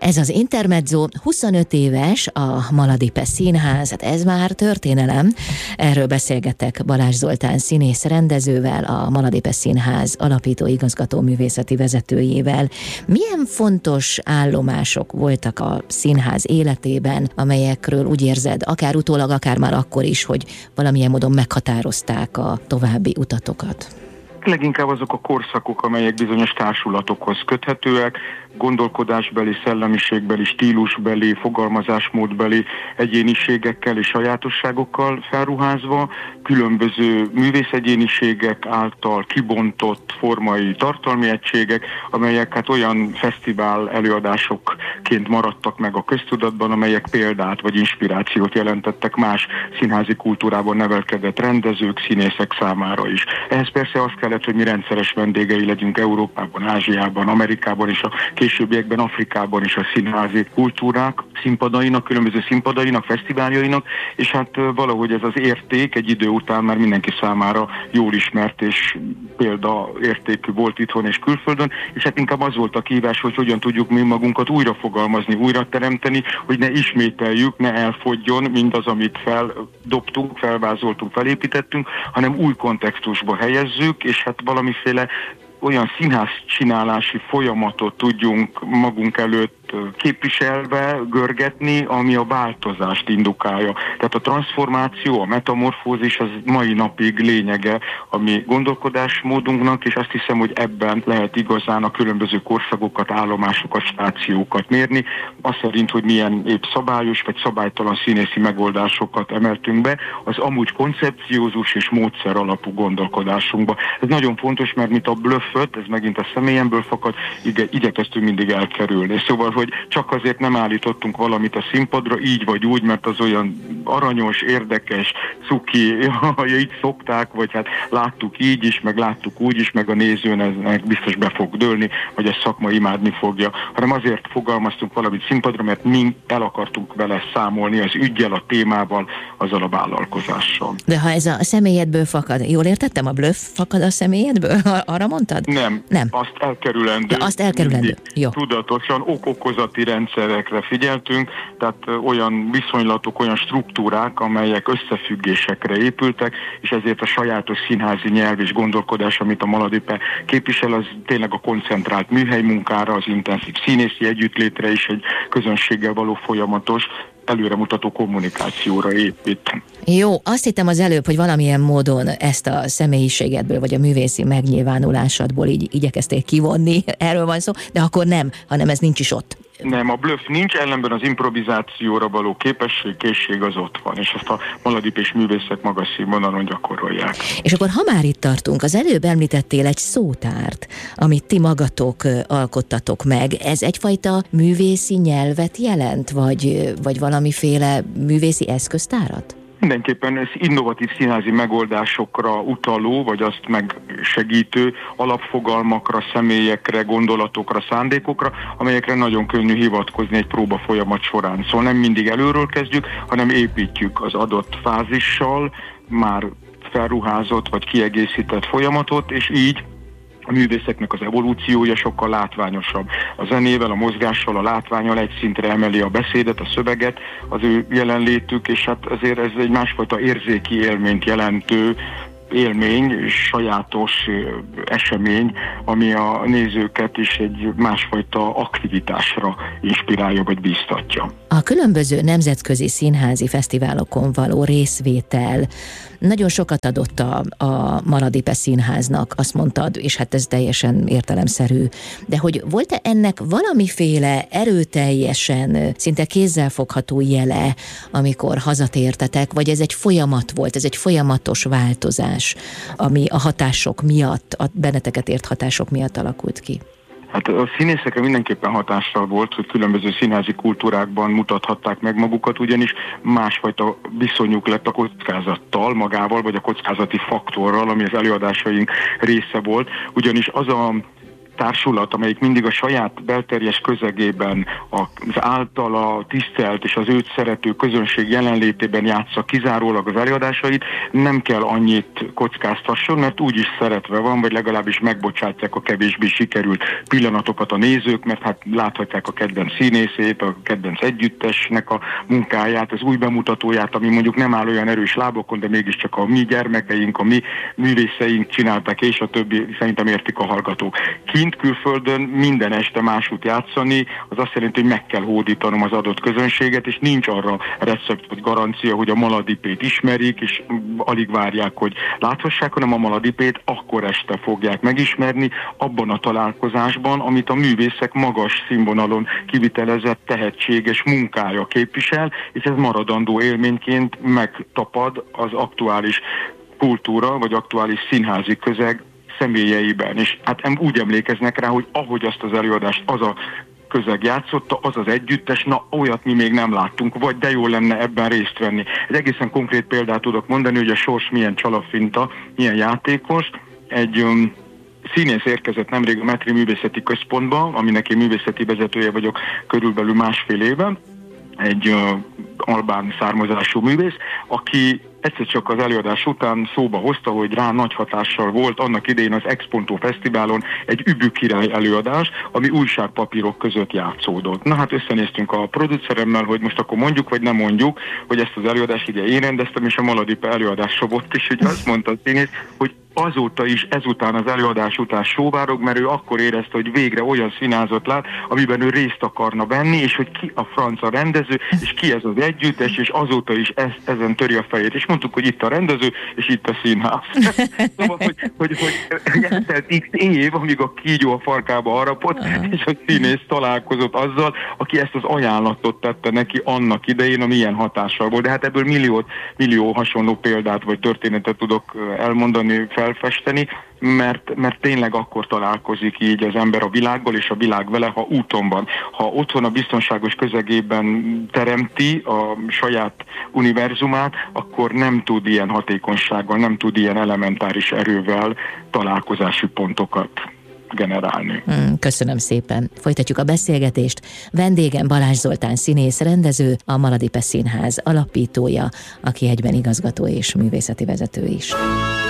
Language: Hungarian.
Ez az Intermezzo, 25 éves a Maladipe Színház, hát ez már történelem. Erről beszélgetek Balázs Zoltán színész rendezővel, a Maladipe Színház alapító igazgató művészeti vezetőjével. Milyen fontos állomások voltak a színház életében, amelyekről úgy érzed, akár utólag, akár már akkor is, hogy valamilyen módon meghatározták a további utatokat? Leginkább azok a korszakok, amelyek bizonyos társulatokhoz köthetőek, gondolkodásbeli, szellemiségbeli, stílusbeli, fogalmazásmódbeli egyéniségekkel és sajátosságokkal felruházva, különböző művészegyéniségek által kibontott formai tartalmi egységek, amelyek hát olyan fesztivál előadásokként maradtak meg a köztudatban, amelyek példát vagy inspirációt jelentettek más színházi kultúrában nevelkedett rendezők, színészek számára is. Ehhez persze az kellett, hogy mi rendszeres vendégei legyünk Európában, Ázsiában, Amerikában és a későbbiekben Afrikában is a színházi kultúrák színpadainak, különböző színpadainak, fesztiváljainak, és hát valahogy ez az érték egy idő után már mindenki számára jól ismert és példaértékű volt itthon és külföldön, és hát inkább az volt a kihívás, hogy hogyan tudjuk mi magunkat újra fogalmazni, újra teremteni, hogy ne ismételjük, ne elfogjon mindaz, amit feldobtunk, felvázoltunk, felépítettünk, hanem új kontextusba helyezzük, és hát valamiféle olyan színház csinálási folyamatot tudjunk magunk előtt képviselve görgetni, ami a változást indukálja. Tehát a transformáció, a metamorfózis az mai napig lényege a mi gondolkodásmódunknak, és azt hiszem, hogy ebben lehet igazán a különböző korszakokat, állomásokat, stációkat mérni. Azt szerint, hogy milyen épp szabályos vagy szabálytalan színészi megoldásokat emeltünk be, az amúgy koncepciózus és módszer alapú gondolkodásunkba. Ez nagyon fontos, mert mint a blöfföt, ez megint a személyemből fakad, igyekeztünk mindig elkerülni. Szóval, hogy csak azért nem állítottunk valamit a színpadra, így vagy úgy, mert az olyan aranyos, érdekes, cuki, így szokták, vagy hát láttuk így is, meg láttuk úgy is, meg a nézőnek biztos be fog dőlni, vagy a szakma imádni fogja, hanem azért fogalmaztunk valamit színpadra, mert mi el akartunk vele számolni az üggyel, a témával, azzal a vállalkozással. De ha ez a személyedből fakad, jól értettem, a blöff fakad a személyedből? Arra mondtad? Nem. Azt elkerülendő. Ja, azt elkerülendő. Jó. Tudatosan okozati rendszerekre figyeltünk, tehát olyan viszonylatok, olyan struktúrák, amelyek összefüggésekre épültek, és ezért a sajátos színházi nyelv és gondolkodás, amit a Maladipe képvisel, az tényleg a koncentrált műhelymunkára, az intenzív színészi együttlétre és egy közönséggel való folyamatos előremutató kommunikációra épít. Jó, azt hittem az előbb, hogy valamilyen módon ezt a személyiségedből, vagy a művészi megnyilvánulásodból így igyekeztél kivonni, erről van szó, de akkor nem, hanem ez nincs is ott. Nem, a blöff nincs, ellenben az improvizációra való képesség, készség az ott van, és ezt a Maladipés művészek magas színvonalon gyakorolják. És akkor ha már itt tartunk, az előbb említettél egy szótárt, amit ti magatok alkottatok meg. Ez egyfajta művészi nyelvet jelent, vagy valamiféle művészi eszköztárat? Mindenképpen ez innovatív színházi megoldásokra utaló, vagy azt megsegítő alapfogalmakra, személyekre, gondolatokra, szándékokra, amelyekre nagyon könnyű hivatkozni egy próba folyamat során. Szóval nem mindig előről kezdjük, hanem építjük az adott fázissal már felruházott vagy kiegészített folyamatot, és így a művészeknek az evolúciója sokkal látványosabb. A zenével, a mozgással, a látvánnyal egy szintre emeli a beszédet, a szöveget, az ő jelenlétük, és hát azért ez egy másfajta érzéki élményt jelentő élmény, sajátos esemény, ami a nézőket is egy másfajta aktivitásra inspirálja vagy bíztatja. A különböző nemzetközi színházi fesztiválokon való részvétel nagyon sokat adott a Maladipe Színháznak, azt mondtad, és hát ez teljesen értelemszerű. De hogy volt-e ennek valamiféle erőteljesen, szinte kézzelfogható jele, amikor hazatértetek, vagy ez egy folyamat volt, ez egy folyamatos változás, ami a hatások miatt, a benneteket ért hatások miatt alakult ki? Hát a színészekre mindenképpen hatással volt, hogy különböző színházi kultúrákban mutathatták meg magukat, ugyanis másfajta viszonyuk lett a kockázattal magával, vagy a kockázati faktorral, ami az előadásaink része volt, ugyanis az a társulat, amelyik mindig a saját belterjes közegében az általa tisztelt és az őt szerető közönség jelenlétében játsza kizárólag az előadásait, nem kell annyit kockáztasson, mert úgyis szeretve van, vagy legalábbis megbocsátják a kevésbé sikerült pillanatokat a nézők, mert hát láthatják a kedvenc színészét, a kedvenc együttesnek a munkáját, az új bemutatóját, ami mondjuk nem áll olyan erős lábokon, de mégiscsak a mi gyermekeink, a mi művészeink csinálták, és a többi szerintem értik a hallgatók. Kint külföldön minden este másút játszani, az azt jelenti, hogy meg kell hódítanom az adott közönséget, és nincs arra recept vagy garancia, hogy a Maladipét ismerik, és alig várják, hogy láthassák, hanem a Maladipét akkor este fogják megismerni abban a találkozásban, amit a művészek magas színvonalon kivitelezett tehetséges munkája képvisel, és ez maradandó élményként megtapad az aktuális kultúra, vagy aktuális színházi közeg személyeiben. És hát úgy emlékeznek rá, hogy ahogy azt az előadást az a közeg játszotta, az az együttes, na olyat mi még nem láttunk, vagy de jó lenne ebben részt venni. Egy egészen konkrét példát tudok mondani, hogy a sors milyen csalafinta, milyen játékos. Egy színész érkezett nemrég a Metri Művészeti Központba, aminek én művészeti vezetője vagyok körülbelül másfél éve, egy albán származású művész, aki egyszer csak az előadás után szóba hozta, hogy rá nagy hatással volt annak idején az Expontó Fesztiválon egy Übük király előadás, ami újságpapírok között játszódott. Na hát összenéztünk a produceremmel, hogy most akkor mondjuk, vagy nem mondjuk, hogy ezt az előadást ugye én rendeztem, és a Maladipe előadás sobott, és ugye azt mondta a színész, hogy azóta is, ezután az előadás után sóvárog, mert ő akkor érezte, hogy végre olyan színházat lát, amiben ő részt akarna venni, és hogy ki a francia rendező, és ki ez az együttes, és azóta is ezen töri a fejét. És mondtuk, hogy itt a rendező, és itt a színház. Szóval, hogy eltelt x év, amíg a kígyó a farkába harapott, és a színész találkozott azzal, aki ezt az ajánlatot tette neki annak idején, ami ilyen hatással volt. De hát ebből millió hasonló példát vagy történetet tudok elmondani, felfesteni, mert tényleg akkor találkozik így az ember a világgal, és a világ vele, ha úton van. Ha otthon a biztonságos közegében teremti a saját univerzumát, akkor nem tud ilyen hatékonysággal, nem tud ilyen elementáris erővel találkozási pontokat generálni. Köszönöm szépen. Folytatjuk a beszélgetést. Vendégem Balázs Zoltán színész, rendező, a Maladipe Színház alapítója, aki egyben igazgató és művészeti vezető is.